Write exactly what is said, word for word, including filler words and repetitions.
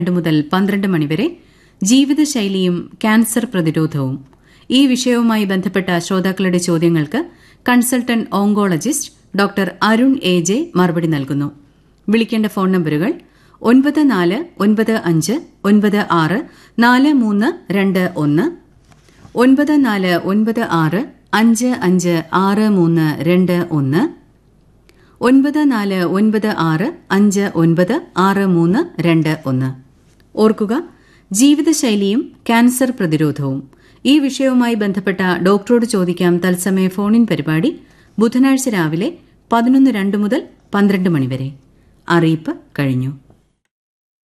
രണ്ട് മുതൽ പന്ത്രണ്ട് മണിവരെ ജീവിതശൈലിയും ക്യാൻസർ പ്രതിരോധവും. ഈ വിഷയവുമായി ബന്ധപ്പെട്ട ശ്രോതാക്കളുടെ ചോദ്യങ്ങൾക്ക് consultant oncologist doctor Arun A J മറുപടി നൽകുന്നു. വിളിക്കേണ്ട ഫോൺ നമ്പറുകൾ ഒൻപത് നാല് ഒൻപത് അഞ്ച് ഒൻപത് ആറ് നാല് മൂന്ന് രണ്ട് ഒന്ന്, ഒൻപത് നാല് ഒൻപത് ആറ് അഞ്ച് അഞ്ച് ആറ് മൂന്ന് രണ്ട് ഒന്ന്, ഒൻപത് നാല് ഒൻപത് ആറ് അഞ്ച് ഒൻപത് ആറ് മൂന്ന് രണ്ട് ഒന്ന്. ഓർക്കുക, ജീവിതശൈലിയും ക്യാൻസർ പ്രതിരോധവും. ഈ വിഷയവുമായി ബന്ധപ്പെട്ട ഡോക്ടറോട് ചോദിക്കാം തത്സമയ ഫോണിൻ പരിപാടി ബുധനാഴ്ച രാവിലെ പതിനൊന്ന് രണ്ട് മുതൽ പന്ത്രണ്ട് മണിവരെ. അറിയിപ്പ് കഴിഞ്ഞു.